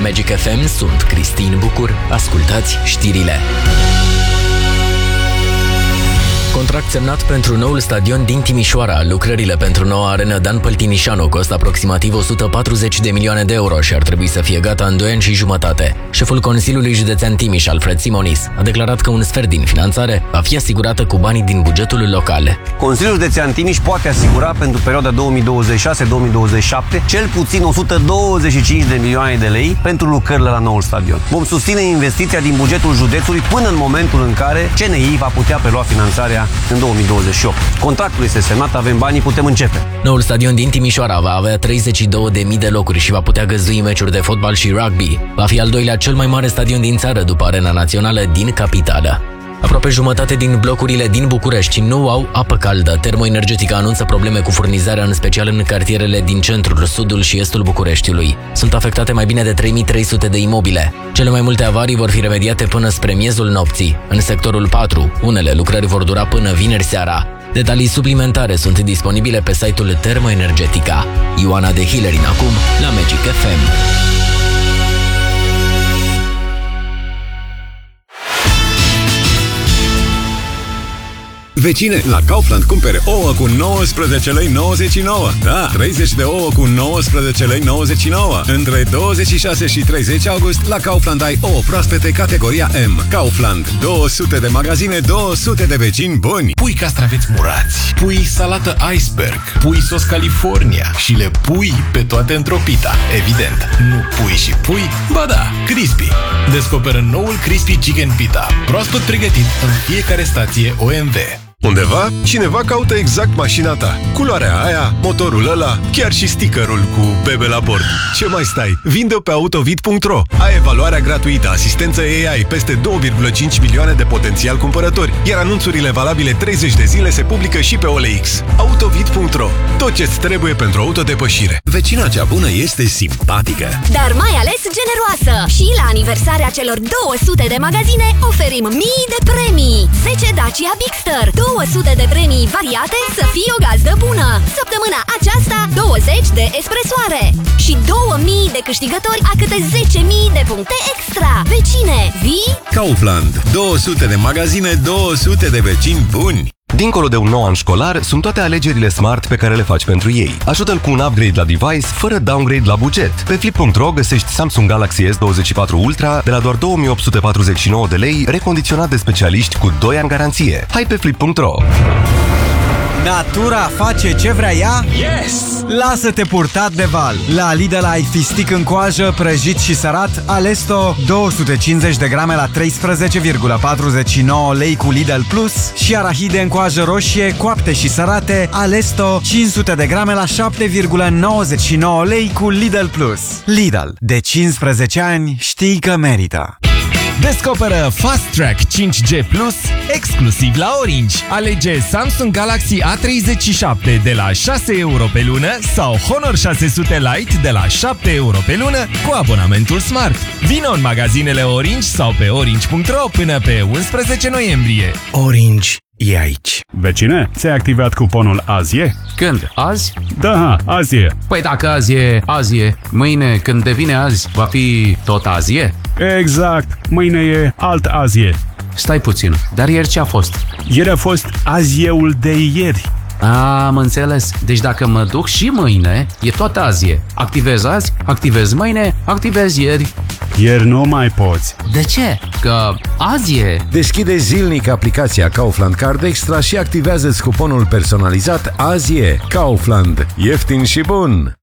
Magic FM sunt Cristin Bucur. Ascultați știrile. Contract semnat pentru noul stadion din Timișoara. Lucrările pentru noua arenă Dan Păltinișanu costă aproximativ 140 de milioane de euro și ar trebui să fie gata în 2 ani și jumătate. Șeful Consiliului Județean Timiș, Alfred Simonis, a declarat că un sfert din finanțare va fi asigurată cu banii din bugetul local. Consiliul Județean Timiș poate asigura pentru perioada 2026-2027 cel puțin 125 de milioane de lei pentru lucrările la noul stadion. Vom susține investiția din bugetul județului până în momentul în care CNI va putea prelua finanțarea în 2028. Contractul este semnat, avem banii, putem începe. Noul stadion din Timișoara va avea 32.000 de locuri și va putea găzdui meciuri de fotbal și rugby. Va fi al doilea cel mai mare stadion din țară după Arena Națională din capitală. Aproape jumătate din blocurile din București nu au apă caldă. Termoenergetica anunță probleme cu furnizarea, în special în cartierele din centrul, sudul și estul Bucureștiului. Sunt afectate mai bine de 3300 de imobile. Cele mai multe avarii vor fi remediate până spre miezul nopții. În sectorul 4, unele lucrări vor dura până vineri seara. Detalii suplimentare sunt disponibile pe site-ul Termoenergetica. Ioana de Hillerin acum la Magic FM. Vecine, la Kaufland cumpere ouă cu 19 lei 99. Da, 30 de ouă cu 19 lei 99. Între 26 și 30 august, la Kaufland ai ouă proaspete categoria M. Kaufland, 200 de magazine, 200 de vecini buni. Pui castraveți murați, pui salată iceberg, pui sos California și le pui pe toate într-o pita. Evident, nu pui și pui, ba da, Crispy. Descoperă noul Crispy Chicken Pita, proaspăt pregătit în fiecare stație OMV. Undeva, cineva caută exact mașina ta. Culoarea aia, motorul ăla, chiar și stickerul cu bebe la bord. Ce mai stai? Vinde-o pe autovid.ro. Ai evaluarea gratuită, asistență AI, peste 2,5 milioane de potențial cumpărători, iar anunțurile valabile 30 de zile se publică și pe OLX. Autovid.ro. Tot ce-ți trebuie pentru autodepășire. Vecina cea bună este simpatică, dar mai ales generoasă. Și la aniversarea celor 200 de magazine oferim mii de premii. 10 Dacia Bigster, 200 de premii variate, să fii o gazdă bună. Săptămâna aceasta 20 de espresoare și 2000 de câștigători a câte 10.000 de puncte extra. Vecine, vii? Kaufland, 200 de magazine, 200 de vecini buni. Dincolo de un nou an școlar, sunt toate alegerile smart pe care le faci pentru ei. Ajută-l cu un upgrade la device, fără downgrade la buget. Pe Flip.ro găsești Samsung Galaxy S24 Ultra de la doar 2849 de lei, recondiționat de specialiști cu 2 ani garanție. Hai pe Flip.ro! Natura face ce vrea ea? Yes! Lasă-te purtat de val! La Lidl ai fistic în coajă, prăjit și sărat, Alesto 250 de grame la 13,49 lei cu Lidl Plus și arahide în coajă roșie, coapte și sărate, Alesto 500 de grame la 7,99 lei cu Lidl Plus. Lidl, de 15 ani știi că merită! Descoperă Fast Track 5G Plus exclusiv la Orange. Alege Samsung Galaxy A37 de la 6 euro pe lună sau Honor 600 Lite de la 7 euro pe lună cu abonamentul Smart. Vino în magazinele Orange sau pe orange.ro până pe 11 noiembrie. Orange e aici. Vecine, ți-ai activat cuponul Azie? Când? Azi? Da, azie. Păi dacă azi e, mâine când devine azi, va fi tot azie? Exact, mâine e alt azie. Stai puțin, dar ieri ce a fost? Ieri a fost azieul de ieri. Am înțeles. Deci dacă mă duc și mâine, e tot azie. Activez azi, activez mâine, activez ieri. Ieri nu mai poți. De ce? Că azi e. Deschide zilnic aplicația Kaufland Card Extra și activează-ți cuponul personalizat Azi e. Kaufland. Ieftin și bun.